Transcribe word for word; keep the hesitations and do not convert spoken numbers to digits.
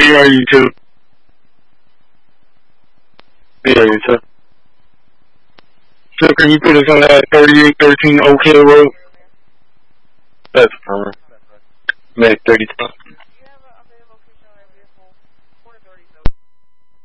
hear you too. We hear you too. So can you put us on that thirty-eight thirteen Oak Hill Road? That's fine. Med thirty-two.